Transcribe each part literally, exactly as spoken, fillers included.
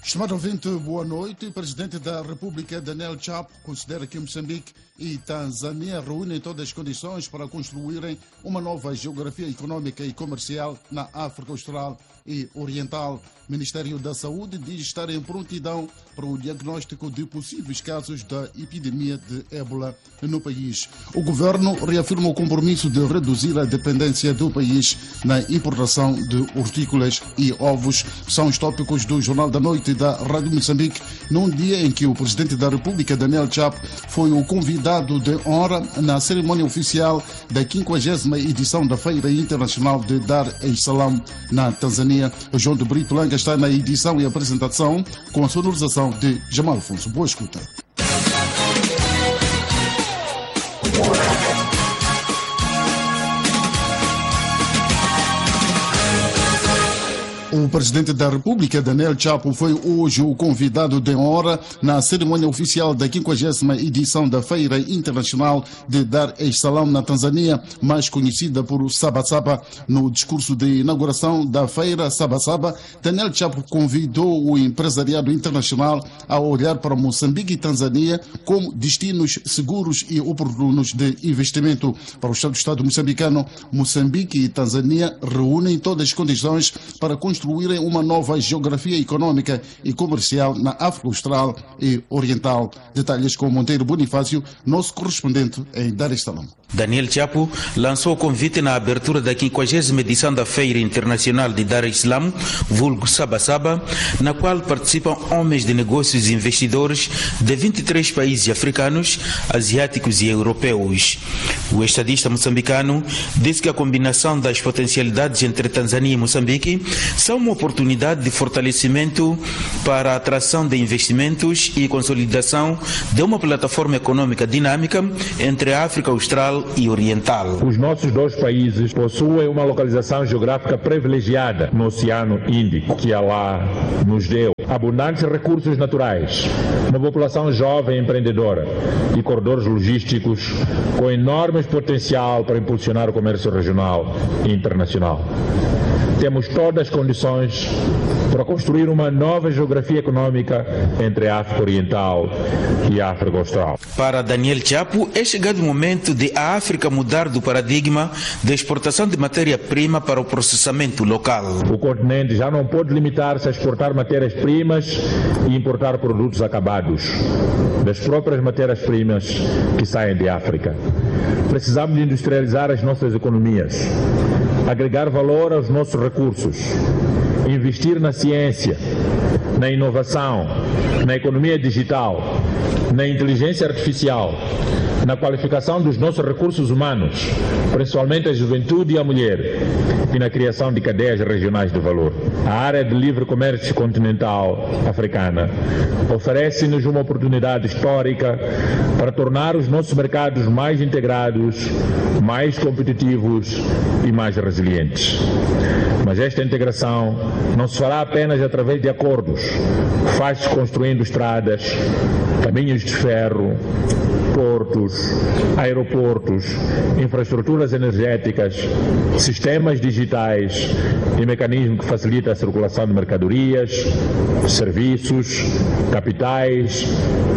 Estimado ouvinte, boa noite. O presidente da República, Daniel Chapo, considera que Moçambique e Tanzânia reúnem todas as condições para construírem uma nova geografia econômica e comercial na África Austral e Oriental. O Ministério da Saúde diz estar em prontidão para o diagnóstico de possíveis casos da epidemia de ébola no país. O governo reafirma o compromisso de reduzir a dependência do país na importação de hortícolas e ovos. São os tópicos do Jornal da Noite da Rádio Moçambique, num dia em que o presidente da República, Daniel Chapo, foi o convidado de honra na cerimônia oficial da quinquagésima edição da Feira Internacional de Dar es Salaam na Tanzânia. O João de Brito Langa está na edição e apresentação com a sonorização de Jamal Afonso. Boa escuta. O presidente da República, Daniel Chapo, foi hoje o convidado de honra na cerimônia oficial da quinquagésima edição da Feira Internacional de Dar es Salaam na Tanzânia, mais conhecida por Sabasaba. No discurso de inauguração da feira Sabasaba, Daniel Chapo convidou o empresariado internacional a olhar para Moçambique e Tanzânia como destinos seguros e oportunos de investimento. Para o Estado do Estado moçambicano, Moçambique e Tanzânia reúnem todas as condições para construir construírem uma nova geografia econômica e comercial na África Austral e Oriental. Detalhes com Monteiro Bonifácio, nosso correspondente em Dar es Salaam. Daniel Chapo lançou o convite na abertura da quinquagésima edição da Feira Internacional de Dar es Salaam, vulgo Sabasaba, na qual participam homens de negócios e investidores de vinte e três países africanos, asiáticos e europeus. O estadista moçambicano disse que a combinação das potencialidades entre Tanzânia e Moçambique são uma oportunidade de fortalecimento para a atração de investimentos e consolidação de uma plataforma econômica dinâmica entre a África Austral e Oriental. Os nossos dois países possuem uma localização geográfica privilegiada no Oceano Índico, que Allah nos deu abundantes recursos naturais, uma população jovem e empreendedora e corredores logísticos com enorme potencial para impulsionar o comércio regional e internacional. Temos todas as condições para construir uma nova geografia econômica entre a África Oriental e a África Austral. Para Daniel Chapo, é chegado o momento de a África mudar do paradigma da exportação de matéria-prima para o processamento local. O continente já não pode limitar-se a exportar matérias-primas e importar produtos acabados das próprias matérias-primas que saem de África. Precisamos de industrializar as nossas economias, agregar valor aos nossos recursos, investir na ciência, na inovação, na economia digital, na inteligência artificial, na qualificação dos nossos recursos humanos, principalmente a juventude e a mulher, e na criação de cadeias regionais de valor. A área de livre comércio continental africana oferece-nos uma oportunidade histórica para tornar os nossos mercados mais integrados, mais competitivos e mais resilientes. Mas esta integração não se fará apenas através de acordos, faz-se construindo estradas, caminhos de ferro, portos, aeroportos, infraestruturas energéticas, sistemas digitais e mecanismo que facilita a circulação de mercadorias, serviços, capitais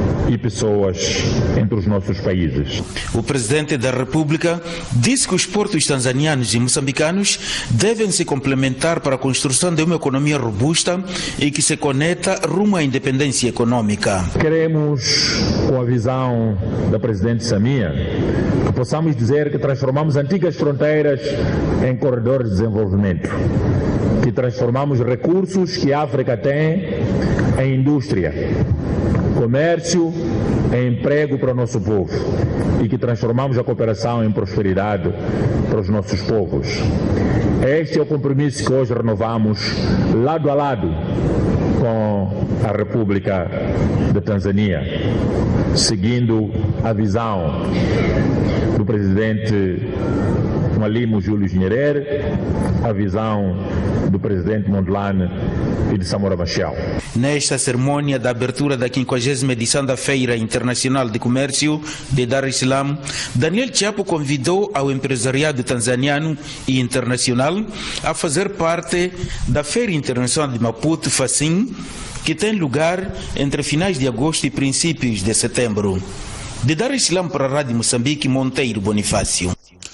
e pessoas entre os nossos países. O presidente da República disse que os portos tanzanianos e moçambicanos devem se complementar para a construção de uma economia robusta e que se conecta rumo à independência econômica. Queremos, com a visão da presidente Samia, que possamos dizer que transformamos antigas fronteiras em corredores de desenvolvimento, que transformamos recursos que a África tem em indústria, comércio em emprego para o nosso povo e que transformamos a cooperação em prosperidade para os nossos povos. Este é o compromisso que hoje renovamos lado a lado com a República de Tanzânia, seguindo a visão do presidente Malimo Júlio Nyerere, a visão do presidente Mondlane e de Samora Machel. Nesta cerimônia da abertura da quinquagésima edição da Feira Internacional de Comércio de Dar es Salaam, Daniel Chapo convidou ao empresariado tanzaniano e internacional a fazer parte da Feira Internacional de Maputo, FACIM, que tem lugar entre finais de agosto e princípios de setembro. De Dar es Salaam para a Rádio Moçambique, Monteiro Bonifácio.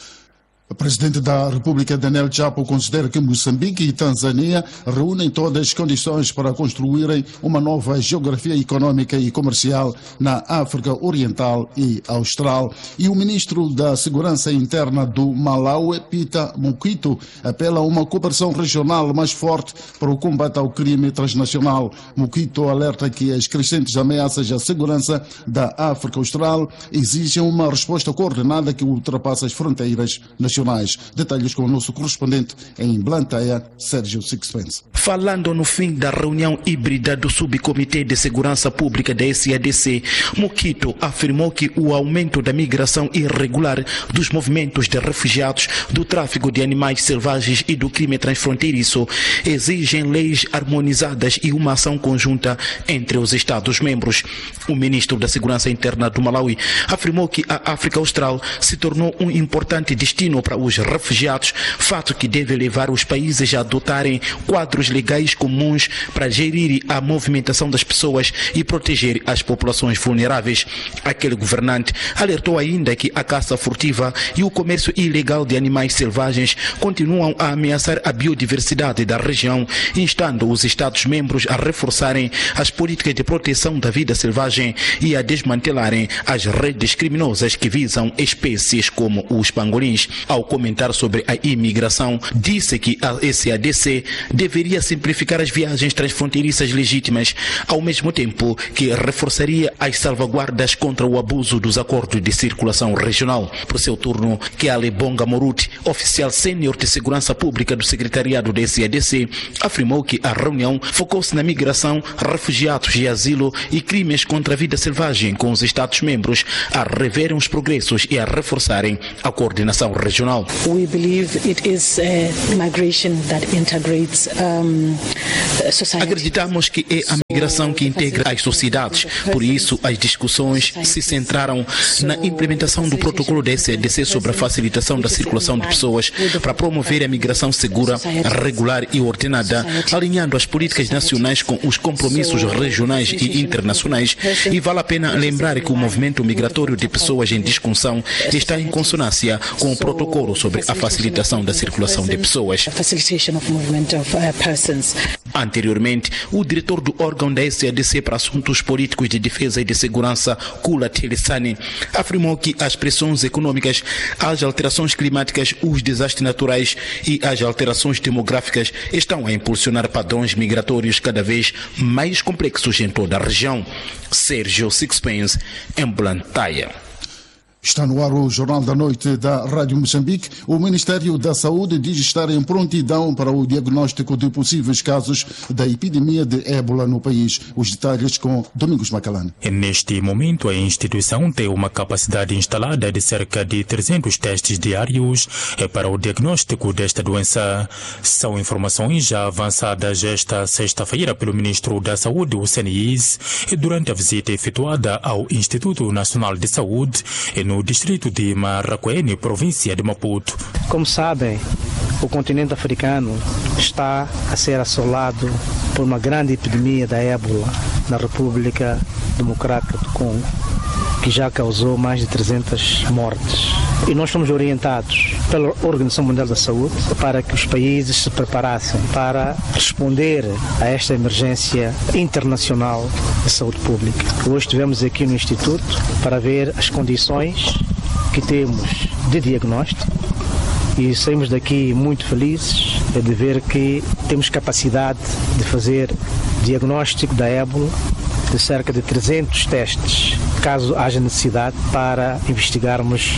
O presidente da República, Daniel Chapo, considera que Moçambique e Tanzânia reúnem todas as condições para construírem uma nova geografia econômica e comercial na África Oriental e Austral. E o ministro da Segurança Interna do Malawi, Peter Mukito, apela a uma cooperação regional mais forte para o combate ao crime transnacional. Mukito alerta que as crescentes ameaças à segurança da África Austral exigem uma resposta coordenada que ultrapassa as fronteiras nacionais. Detalhes com o nosso correspondente em Blantyre, Sérgio Sixpence. Falando no fim da reunião híbrida do Subcomitê de Segurança Pública da S A D C, Mukito afirmou que o aumento da migração irregular, dos movimentos de refugiados, do tráfico de animais selvagens e do crime transfronteiriço exigem leis harmonizadas e uma ação conjunta entre os Estados-membros. O ministro da Segurança Interna do Malawi afirmou que a África Austral se tornou um importante destino para os refugiados, fato que deve levar os países a adotarem quadros legais comuns para gerir a movimentação das pessoas e proteger as populações vulneráveis. Aquele governante alertou ainda que a caça furtiva e o comércio ilegal de animais selvagens continuam a ameaçar a biodiversidade da região, instando os Estados-membros a reforçarem as políticas de proteção da vida selvagem e a desmantelarem as redes criminosas que visam espécies como os pangolins. Ao comentar sobre a imigração, disse que a S A D C deveria simplificar as viagens transfronteiriças legítimas, ao mesmo tempo que reforçaria as salvaguardas contra o abuso dos acordos de circulação regional. Por seu turno, Keale Bonga Moruti, oficial sênior de segurança pública do secretariado da S A D C, afirmou que a reunião focou-se na migração, refugiados e asilo e crimes contra a vida selvagem, com os Estados-membros a reverem os progressos e a reforçarem a coordenação regional. We believe it is a migration that integrates um, society. Acreditamos que é a migração que integra as sociedades. Por isso, as discussões se centraram na implementação do protocolo da S A D C sobre a facilitação da circulação de pessoas para promover a migração segura, regular e ordenada, alinhando as políticas nacionais com os compromissos regionais e internacionais. E vale a pena lembrar que o movimento migratório de pessoas em discussão está em consonância com o protocolo sobre a facilitação da circulação de pessoas. Anteriormente, o diretor do órgão da S A D C para assuntos políticos de defesa e de segurança, Kula Telisani, afirmou que as pressões econômicas, as alterações climáticas, os desastres naturais e as alterações demográficas estão a impulsionar padrões migratórios cada vez mais complexos em toda a região. Sérgio Sixpence, em Blantyre. Está no ar o Jornal da Noite da Rádio Moçambique. O Ministério da Saúde diz estar em prontidão para o diagnóstico de possíveis casos da epidemia de ébola no país. Os detalhes com Domingos Macalane. Neste momento, a instituição tem uma capacidade instalada de cerca de trezentos testes diários para o diagnóstico desta doença. São informações já avançadas esta sexta-feira pelo Ministro da Saúde, o Senis, durante a visita efetuada ao Instituto Nacional de Saúde no distrito de Maracuene, província de Maputo. Como sabem, o continente africano está a ser assolado por uma grande epidemia da ébola na República Democrática do Congo, que já causou mais de trezentas mortes. E nós fomos orientados pela Organização Mundial da Saúde para que os países se preparassem para responder a esta emergência internacional de saúde pública. Hoje estivemos aqui no Instituto para ver as condições que temos de diagnóstico e saímos daqui muito felizes de ver que temos capacidade de fazer diagnóstico da ébola de cerca de trezentos testes, caso haja necessidade, para investigarmos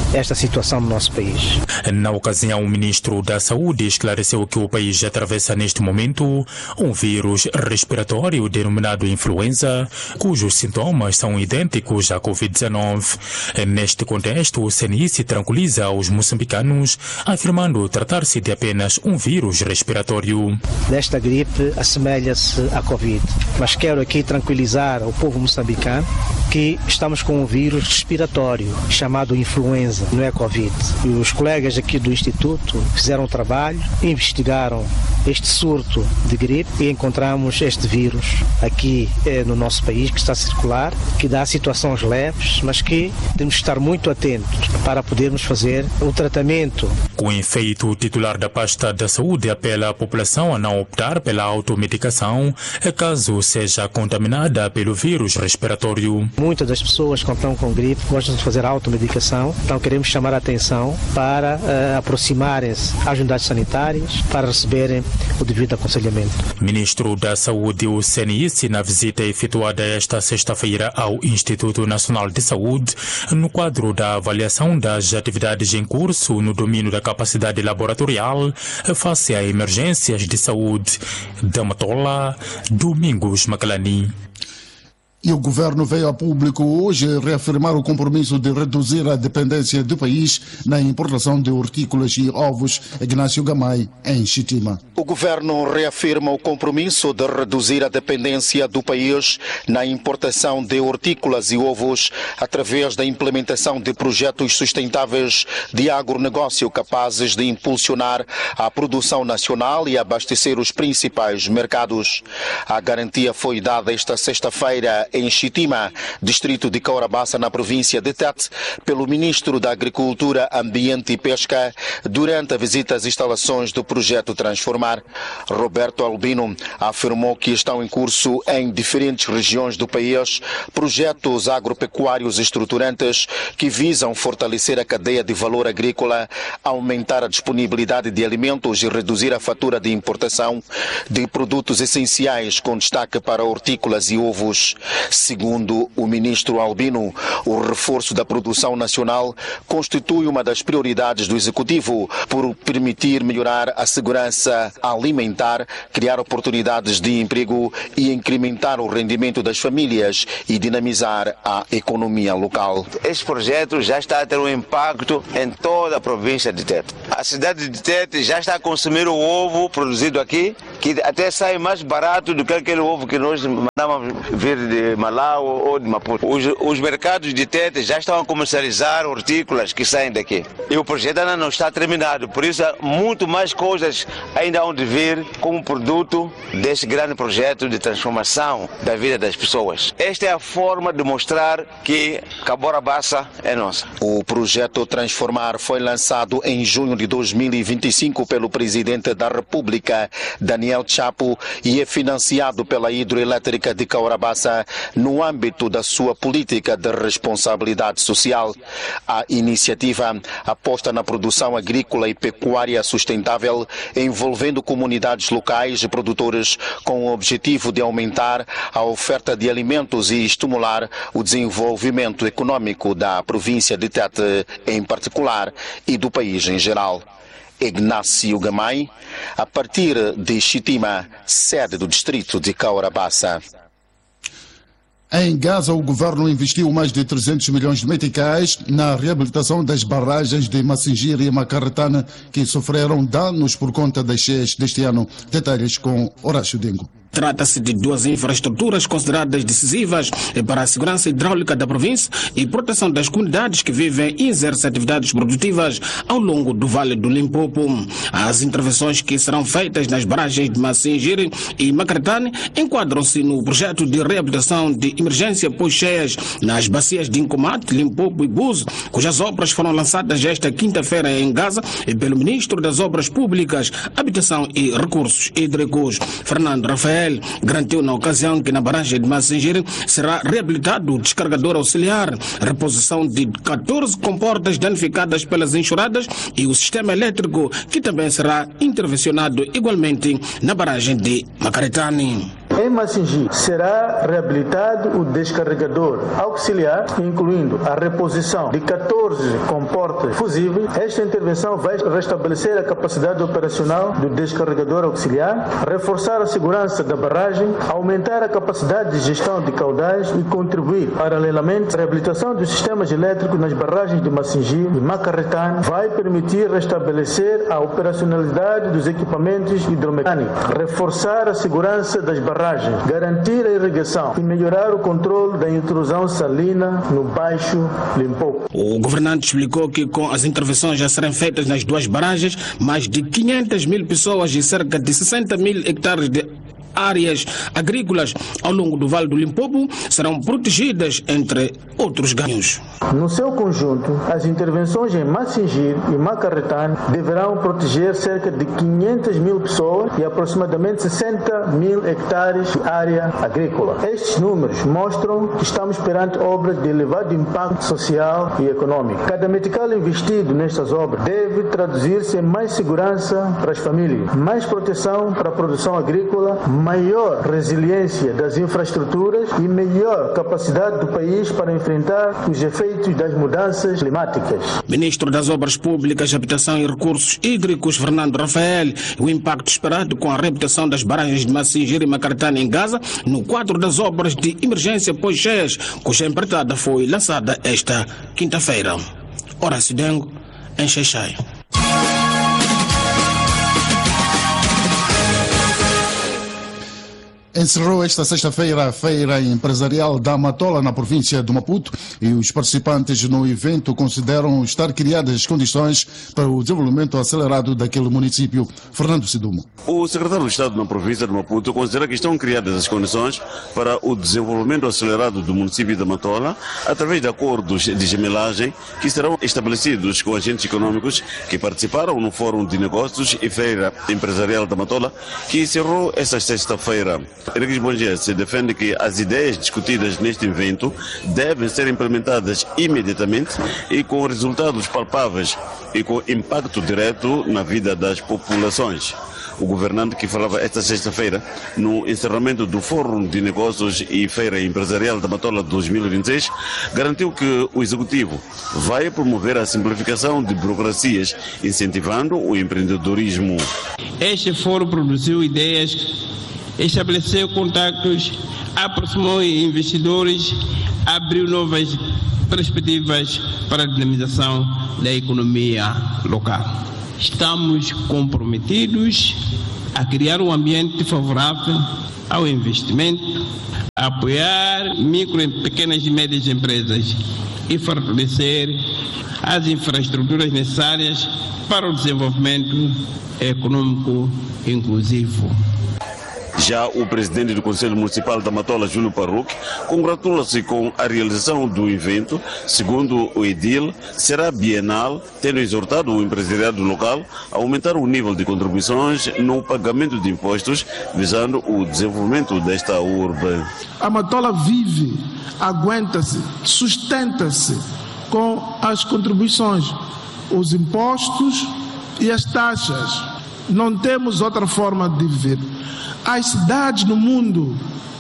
esta situação no nosso país. Na ocasião, o ministro da Saúde esclareceu que o país atravessa neste momento um vírus respiratório denominado influenza, cujos sintomas são idênticos à covid dezenove. Neste contexto, o C N I se tranquiliza os moçambicanos, afirmando tratar-se de apenas um vírus respiratório. Desta gripe assemelha-se à Covid, mas quero aqui tranquilizar o povo moçambicano que estamos com um vírus respiratório chamado influenza, não é Covid. E os colegas aqui do Instituto fizeram um trabalho, investigaram este surto de gripe e encontramos este vírus aqui eh, no nosso país que está a circular, que dá situações leves, mas que temos que estar muito atentos para podermos fazer o tratamento. Com efeito, o titular da pasta da saúde apela à população a não optar pela automedicação caso seja contaminada pelo vírus respiratório. Muitas das pessoas que estão com gripe gostam de fazer automedicação, então queremos chamar a atenção para uh, aproximarem-se às unidades sanitárias para receberem o devido aconselhamento. Ministro da Saúde, o C N I, na visita efetuada esta sexta-feira ao Instituto Nacional de Saúde, no quadro da avaliação das atividades em curso no domínio da capacidade laboratorial face a emergências de saúde. Damatola, Domingos Macalani. E o governo veio a público hoje reafirmar o compromisso de reduzir a dependência do país na importação de hortícolas e ovos. Ignácio Gamay, em Chitima. O governo reafirma o compromisso de reduzir a dependência do país na importação de hortícolas e ovos através da implementação de projetos sustentáveis de agronegócio capazes de impulsionar a produção nacional e abastecer os principais mercados. A garantia foi dada esta sexta-feira em Chitima, distrito de Caurabaça, na província de Tete, pelo ministro da Agricultura, Ambiente e Pesca, durante a visita às instalações do projeto Transformar. Roberto Albino afirmou que estão em curso em diferentes regiões do país projetos agropecuários estruturantes que visam fortalecer a cadeia de valor agrícola, aumentar a disponibilidade de alimentos e reduzir a fatura de importação de produtos essenciais, com destaque para hortícolas e ovos. Segundo o ministro Albino, o reforço da produção nacional constitui uma das prioridades do Executivo por permitir melhorar a segurança alimentar, criar oportunidades de emprego e incrementar o rendimento das famílias e dinamizar a economia local. Este projeto já está a ter um impacto em toda a província de Tete. A cidade de Tete já está a consumir o ovo produzido aqui, que até sai mais barato do que aquele ovo que nós mandávamos vir de Malau ou de Maputo. Os, os mercados de Tete já estão a comercializar hortícolas que saem daqui. E o projeto ainda não está terminado, por isso há muito mais coisas ainda hão de vir como produto deste grande projeto de transformação da vida das pessoas. Esta é a forma de mostrar que Caurabaça é nossa. O projeto Transformar foi lançado em junho de dois mil e vinte e cinco pelo presidente da República, Daniel Chapo, e é financiado pela Hidroelétrica de Caurabaça no âmbito da sua política de responsabilidade social. A iniciativa aposta na produção agrícola e pecuária sustentável, envolvendo comunidades locais e produtores, com o objetivo de aumentar a oferta de alimentos e estimular o desenvolvimento econômico da província de Tete em particular e do país em geral. Ignácio Gamay, a partir de Chitima, sede do distrito de Caurabaça. Em Gaza, o governo investiu mais de trezentos milhões de meticais na reabilitação das barragens de Massinjir e Macaretana, que sofreram danos por conta das cheias deste ano. Detalhes com Horácio Dengo. Trata-se de duas infraestruturas consideradas decisivas para a segurança hidráulica da província e proteção das comunidades que vivem e exercem atividades produtivas ao longo do Vale do Limpopo. As intervenções que serão feitas nas barragens de Massinjir e Macaretane enquadram-se no projeto de reabilitação de emergência pós-cheias nas bacias de Incomate, Limpopo e Buzo, cujas obras foram lançadas esta quinta-feira em Gaza pelo Ministro das Obras Públicas, Habitação e Recursos Hídricos, Fernando Rafael. Garantiu na ocasião que na barragem de Massinjir será reabilitado o descargador auxiliar, reposição de catorze comportas danificadas pelas enxurradas e o sistema elétrico, que também será intervencionado igualmente na barragem de Macaretane. Em Massinjir será reabilitado o descarregador auxiliar, incluindo a reposição de catorze quatorze comportas fusíveis. Esta intervenção vai restabelecer a capacidade operacional do descarregador auxiliar, reforçar a segurança da barragem, aumentar a capacidade de gestão de caudais e contribuir, paralelamente, à reabilitação dos sistemas elétricos nas barragens de Massingi e Macarretane. Vai permitir restabelecer a operacionalidade dos equipamentos hidromecânicos, reforçar a segurança das barragens, garantir a irrigação e melhorar o controle da intrusão salina no Baixo Limpopo. O governante explicou que com as intervenções a serem feitas nas duas barragens, mais de quinhentas mil pessoas e cerca de sessenta mil hectares de áreas agrícolas ao longo do Vale do Limpopo serão protegidas, entre outros ganhos. No seu conjunto, as intervenções em Massingi e Macarretane deverão proteger cerca de quinhentas mil pessoas e aproximadamente sessenta mil hectares de área agrícola. Estes números mostram que estamos perante obras de elevado impacto social e econômico. Cada metical investido nestas obras deve traduzir-se em mais segurança para as famílias, mais proteção para a produção agrícola, maior resiliência das infraestruturas e melhor capacidade do país para enfrentar os efeitos das mudanças climáticas. Ministro das Obras Públicas, Habitação e Recursos Hídricos, Fernando Rafael, o impacto esperado com a reabilitação das barragens de Massingi e Macarretane em Gaza no quadro das obras de emergência pós-cheias, cuja empreitada foi lançada esta quinta-feira. Horácio Dengo, em Xai-Xai. Encerrou esta sexta-feira a Feira Empresarial da Matola na província de Maputo e os participantes no evento consideram estar criadas as condições para o desenvolvimento acelerado daquele município. Fernando Sidumo. O secretário de Estado na província de Maputo considera que estão criadas as condições para o desenvolvimento acelerado do município de Matola através de acordos de gemelagem que serão estabelecidos com agentes econômicos que participaram no Fórum de Negócios e Feira Empresarial da Matola, que encerrou esta sexta-feira. Henriques Bongia se defende que as ideias discutidas neste evento devem ser implementadas imediatamente e com resultados palpáveis e com impacto direto na vida das populações. O governante, que falava esta sexta-feira no encerramento do Fórum de Negócios e Feira Empresarial da Matola dois mil e vinte e seis, garantiu que o Executivo vai promover a simplificação de burocracias, incentivando o empreendedorismo. Este fórum produziu ideias, estabeleceu contactos, aproximou investidores, abriu novas perspectivas para a dinamização da economia local. Estamos comprometidos a criar um ambiente favorável ao investimento, a apoiar micro, pequenas e médias empresas e fortalecer as infraestruturas necessárias para o desenvolvimento econômico inclusivo. Já o presidente do Conselho Municipal da Matola, Júlio Parruque, congratula-se com a realização do evento. Segundo o edil, será bienal, tendo exortado o empresariado local a aumentar o nível de contribuições no pagamento de impostos, visando o desenvolvimento desta urbe. A Matola vive, aguenta-se, sustenta-se com as contribuições, os impostos e as taxas. Não temos outra forma de viver. As cidades no mundo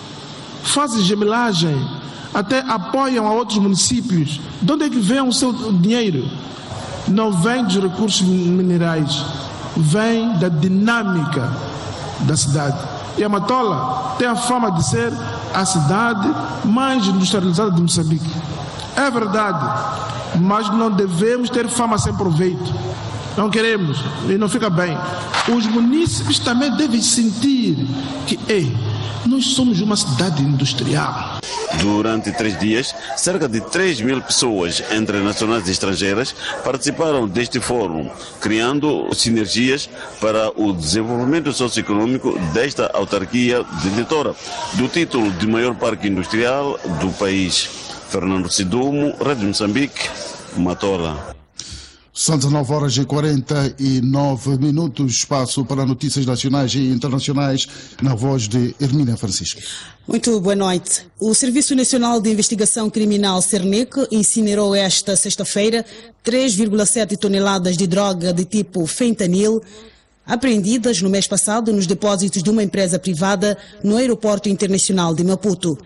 fazem gemelagem, até apoiam a outros municípios. De onde é que vem o seu dinheiro? Não vem dos recursos minerais, vem da dinâmica da cidade. E a Matola tem a fama de ser a cidade mais industrializada de Moçambique. É verdade, mas não devemos ter fama sem proveito. Não queremos, e não fica bem. Os munícipes também devem sentir que, ei, nós somos uma cidade industrial. Durante três dias, cerca de três mil pessoas, entre nacionais e estrangeiras, participaram deste fórum, criando sinergias para o desenvolvimento socioeconômico desta autarquia detentora do título de maior parque industrial do país. Fernando Sidumo, Rádio Moçambique, Matola. São dezenove horas e quarenta e nove minutos, espaço para notícias nacionais e internacionais, na voz de Hermínia Francisco. Muito boa noite. O Serviço Nacional de Investigação Criminal, Cernec, incinerou esta sexta-feira três vírgula sete toneladas de droga de tipo fentanil, apreendidas no mês passado nos depósitos de uma empresa privada no Aeroporto Internacional de Maputo.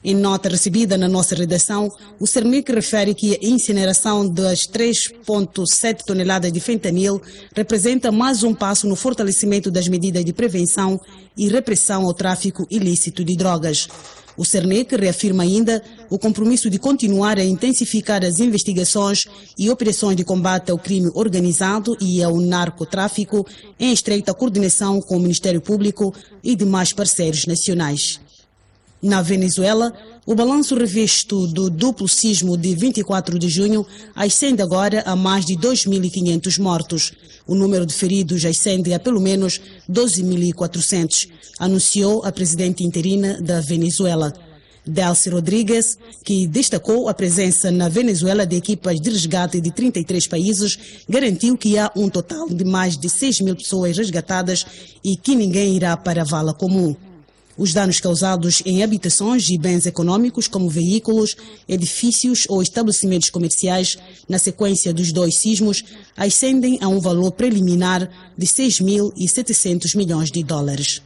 Em nota recebida na nossa redação, o Cernic refere que a incineração das três vírgula sete toneladas de fentanil representa mais um passo no fortalecimento das medidas de prevenção e repressão ao tráfico ilícito de drogas. O Cernic reafirma ainda o compromisso de continuar a intensificar as investigações e operações de combate ao crime organizado e ao narcotráfico em estreita coordenação com o Ministério Público e demais parceiros nacionais. Na Venezuela, o balanço revisto do duplo sismo de vinte e quatro de junho ascende agora a mais de dois mil e quinhentos mortos. O número de feridos ascende a pelo menos doze mil e quatrocentos, anunciou a presidente interina da Venezuela. Delcy Rodrigues, que destacou a presença na Venezuela de equipas de resgate de trinta e três países, garantiu que há um total de mais de seis mil pessoas resgatadas e que ninguém irá para a vala comum. Os danos causados em habitações e bens econômicos, como veículos, edifícios ou estabelecimentos comerciais, na sequência dos dois sismos, ascendem a um valor preliminar de seis mil e setecentos milhões de dólares.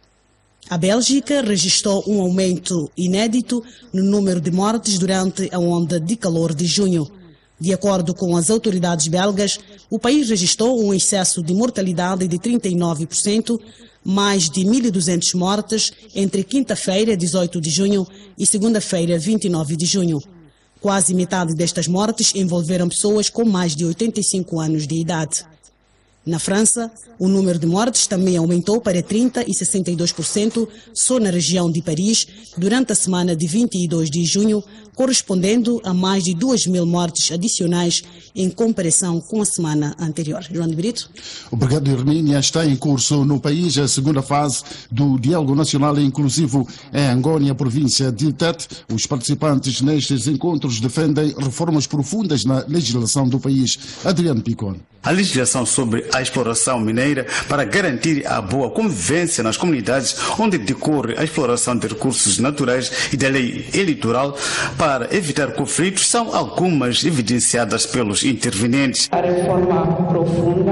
A Bélgica registrou um aumento inédito no número de mortes durante a onda de calor de junho. De acordo com as autoridades belgas, o país registrou um excesso de mortalidade de trinta e nove por cento, mais de mil e duzentas mortes entre quinta-feira, dezoito de junho, e segunda-feira, vinte e nove de junho. Quase metade destas mortes envolveram pessoas com mais de oitenta e cinco anos de idade. Na França, o número de mortes também aumentou para trinta e sessenta e dois por cento só na região de Paris durante a semana de vinte e dois de junho, correspondendo a mais de duas mil mortes adicionais em comparação com a semana anterior. João de Brito. Obrigado, Hermínia. Está em curso no país a segunda fase do Diálogo Nacional Inclusivo em Angônia, província de Tete. Os participantes nestes encontros defendem reformas profundas na legislação do país. Adriano Picon. A legislação sobre a exploração mineira para garantir a boa convivência nas comunidades onde decorre a exploração de recursos naturais e da lei eleitoral para evitar conflitos são algumas evidenciadas pelos intervenientes. A reforma profunda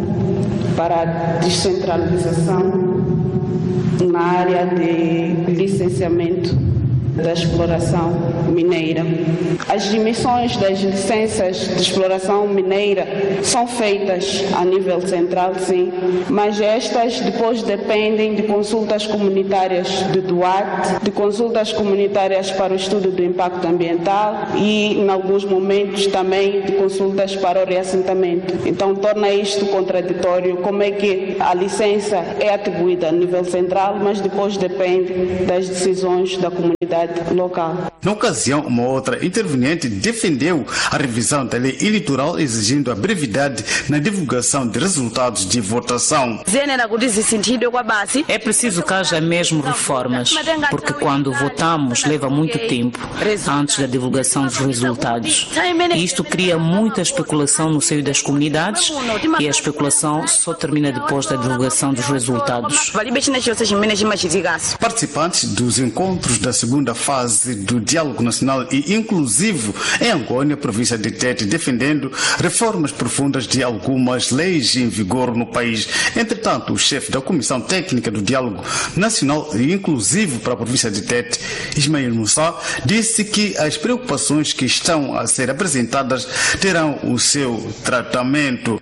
para a descentralização na área de licenciamento da exploração mineira. As dimissões das licenças de exploração mineira são feitas a nível central, sim, mas estas depois dependem de consultas comunitárias de Duarte, de consultas comunitárias para o estudo do impacto ambiental e, em alguns momentos, também de consultas para o reassentamento. Então, torna isto contraditório. Como é que a licença é atribuída a nível central, mas depois depende das decisões da comunidade local. Na ocasião, uma outra interveniente defendeu a revisão da lei eleitoral, exigindo a brevidade na divulgação de resultados de votação. É preciso que haja mesmo reformas, porque quando votamos leva muito tempo antes da divulgação dos resultados. E isto cria muita especulação no seio das comunidades e a especulação só termina depois da divulgação dos resultados. Participantes dos encontros da segunda fase do Diálogo Nacional e Inclusivo em Angônia, província de Tete, defendendo reformas profundas de algumas leis em vigor no país. Entretanto, o chefe da Comissão Técnica do Diálogo Nacional e Inclusivo para a província de Tete, Ismael Moussa, disse que as preocupações que estão a ser apresentadas terão o seu tratamento.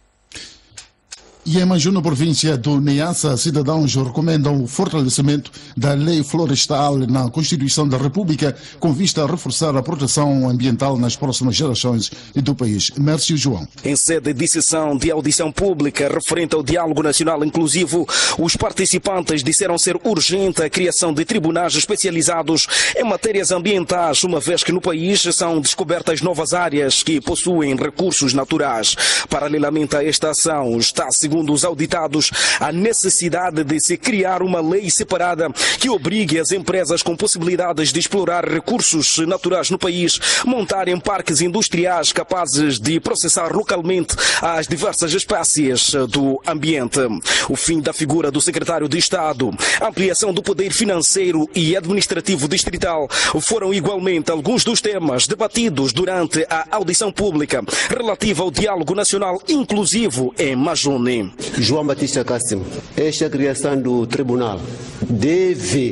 E em Manjuna, província do Niassa, cidadãos recomendam o fortalecimento da lei florestal na Constituição da República com vista a reforçar a proteção ambiental nas próximas gerações do país. Mércio João. Em sede de sessão de audição pública referente ao Diálogo Nacional Inclusivo, os participantes disseram ser urgente a criação de tribunais especializados em matérias ambientais, uma vez que no país são descobertas novas áreas que possuem recursos naturais. Paralelamente a esta ação, está segundo os auditados, a necessidade de se criar uma lei separada que obrigue as empresas com possibilidades de explorar recursos naturais no país montarem parques industriais capazes de processar localmente as diversas espécies do ambiente. O fim da figura do secretário de Estado, a ampliação do poder financeiro e administrativo distrital foram igualmente alguns dos temas debatidos durante a audição pública relativa ao Diálogo Nacional Inclusivo em Majune. João Batista Cássimo, esta criação do tribunal deve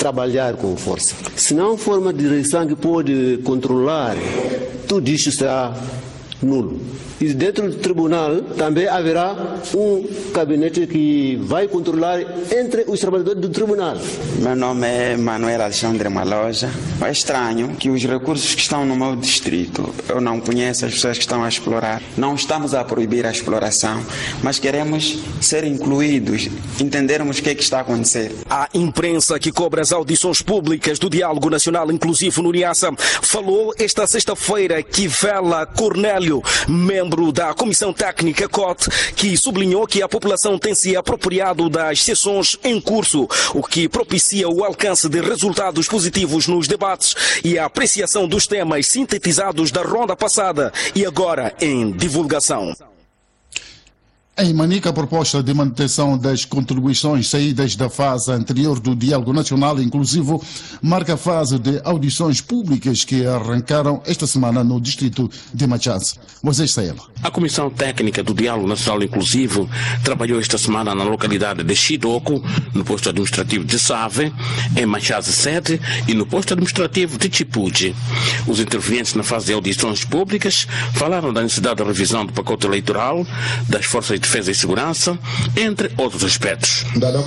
trabalhar com força. Se não for uma direção que pode controlar, tudo isso será nulo. E dentro do tribunal também haverá um gabinete que vai controlar entre os trabalhadores do tribunal. Meu nome é Manuel Alexandre Maloja. É estranho que os recursos que estão no meu distrito, eu não conheço as pessoas que estão a explorar. Não estamos a proibir a exploração, mas queremos ser incluídos, entendermos o que é que está a acontecer. A imprensa que cobre as audições públicas do Diálogo Nacional Inclusivo no Niassa falou esta sexta-feira que Vela Cornélio, membro da Comissão Técnica C O T, que sublinhou que a população tem se apropriado das sessões em curso, o que propicia o alcance de resultados positivos nos debates e a apreciação dos temas sintetizados da ronda passada e agora em divulgação. Em Manica, a proposta de manutenção das contribuições saídas da fase anterior do Diálogo Nacional Inclusivo marca a fase de audições públicas que arrancaram esta semana no distrito de Machaz. Moisés Saela. A Comissão Técnica do Diálogo Nacional Inclusivo trabalhou esta semana na localidade de Chidoco, no posto administrativo de Save, em Machaz sete e no posto administrativo de Chipude. Os intervenientes na fase de audições públicas falaram da necessidade de revisão do pacote eleitoral, das forças de defesa e segurança, entre outros aspectos.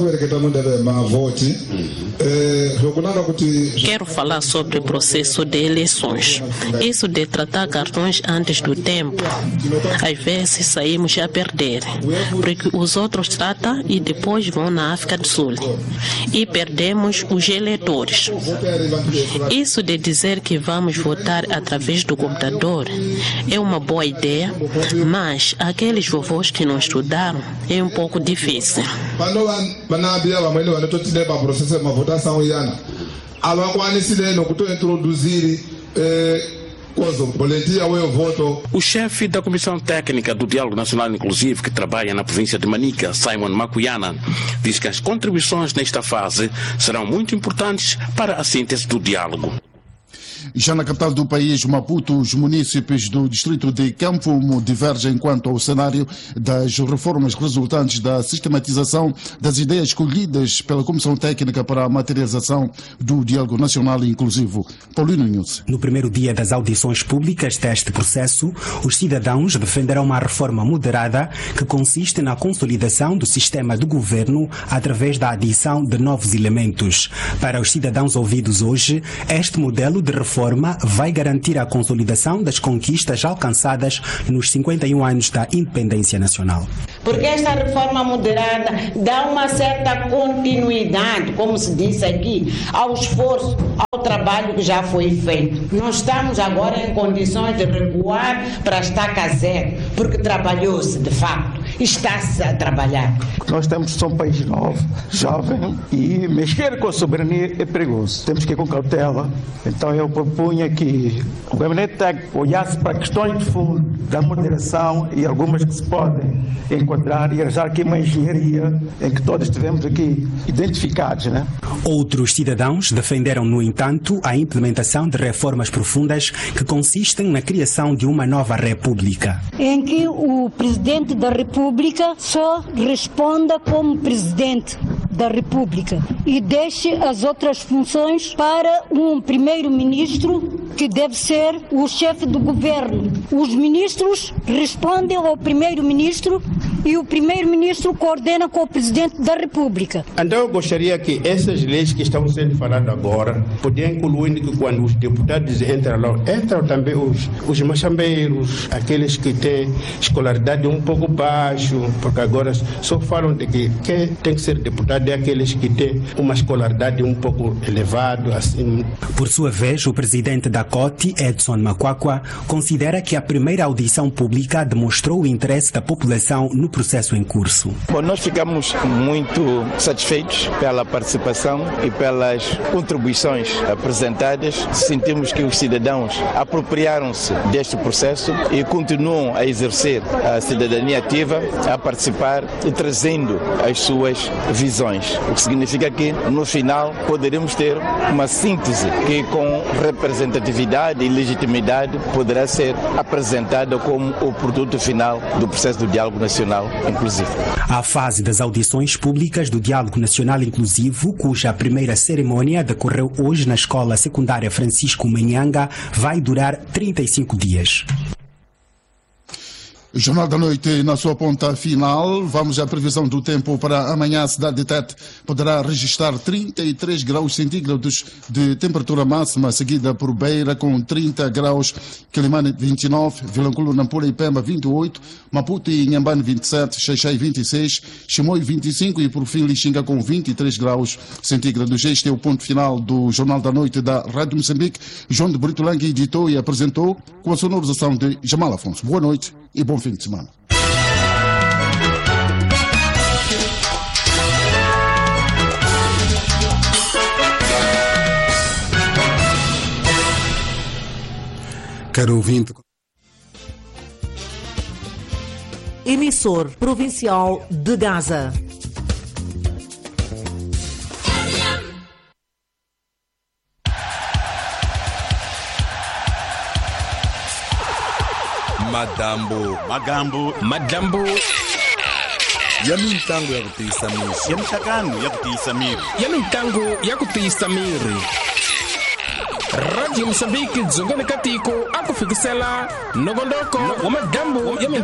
Quero falar sobre o processo de eleições. Isso de tratar cartões antes do tempo, às vezes saímos a perder, porque os outros tratam e depois vão na África do Sul. E perdemos os eleitores. Isso de dizer que vamos votar através do computador é uma boa ideia, mas aqueles vovôs que não estudaram é um pouco difícil. O chefe da Comissão Técnica do Diálogo Nacional Inclusivo, que trabalha na província de Manica, Simon Makuyana, diz que as contribuições nesta fase serão muito importantes para a síntese do diálogo. Já na capital do país, Maputo, os munícipes do distrito de Campo divergem quanto ao cenário das reformas resultantes da sistematização das ideias escolhidas pela Comissão Técnica para a materialização do Diálogo Nacional Inclusivo. Paulino News. No primeiro dia das audições públicas deste processo, os cidadãos defenderão uma reforma moderada que consiste na consolidação do sistema de governo através da adição de novos elementos. Para os cidadãos ouvidos hoje, este modelo de reforma vai garantir a consolidação das conquistas alcançadas nos cinquenta e um anos da independência nacional. Porque esta reforma moderada dá uma certa continuidade, como se disse aqui, ao esforço, ao trabalho que já foi feito. Não estamos agora em condições de recuar para estaca zero, porque trabalhou-se de facto, está-se a trabalhar. Nós temos só um país novo, jovem, e mexer com a soberania é perigoso. Temos que ir com cautela. Então eu propunha que o gabinete técnico olhasse para questões de fundo da moderação e algumas que se podem enquadrar e arranjar aqui uma engenharia em que todos estivemos aqui identificados, né? Outros cidadãos defenderam, no entanto, a implementação de reformas profundas que consistem na criação de uma nova república. Em que o presidente da república só responda como presidente da república e deixe as outras funções para um primeiro-ministro que deve ser o chefe do governo. Os ministros respondem ao primeiro-ministro e o primeiro-ministro coordena com o presidente da república. Então eu gostaria que essas leis que estão sendo faladas agora podiam incluir que quando os deputados entram lá, entram também os, os machambeiros, aqueles que têm escolaridade um pouco baixo, porque agora só falam de que quem tem que ser deputado é aqueles que têm uma escolaridade um pouco elevada. Assim. Por sua vez, o presidente da C O T, Edson Makwakwa, considera que a primeira audição pública demonstrou o interesse da população no processo em curso. Bom, nós ficamos muito satisfeitos pela participação e pelas contribuições apresentadas. Sentimos que os cidadãos apropriaram-se deste processo e continuam a exercer a cidadania ativa, a participar e trazendo as suas visões. O que significa que, no final, poderemos ter uma síntese que, com representatividade e legitimidade, poderá ser apresentada como o produto final do processo do diálogo nacional Nacional Inclusivo. A fase das audições públicas do Diálogo Nacional Inclusivo, cuja primeira cerimônia decorreu hoje na Escola Secundária Francisco Manhanga, vai durar trinta e cinco dias. Jornal da Noite na sua ponta final. Vamos à previsão do tempo para amanhã. A cidade de Tete poderá registrar trinta e três graus centígrados de temperatura máxima, seguida por Beira com trinta graus, Quelimane vinte e nove, Vilanculo, Nampula e Pemba vinte e oito, Maputo e Inhambane vinte e sete, Xaixai vinte e seis, Chimoio vinte e cinco e por fim Lixinga com vinte e três graus centígrados. Este é o ponto final do Jornal da Noite da Rádio Moçambique. João de Brito Lange editou e apresentou com a sonorização de Jamal Afonso. Boa noite e bom fim de semana. Caro ouvinte. Emissor provincial de Gaza. Madambo, Magambo, Madambo. Yamintango ya kutisa miri. Yamshakano ya kutisa miri. Yamintango ya kutisa miri. Radio Moçambique dzongani katiko akufikisela nogondoko wa madambo ya